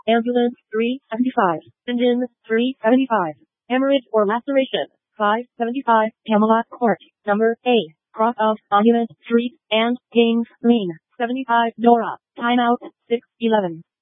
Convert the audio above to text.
Ambulance 375. Engine 375. Hemorrhage or laceration 575. Camelot Court. Number A. Cross of Monument Street and Kings Lane. 75 Dora. Timeout 6:11.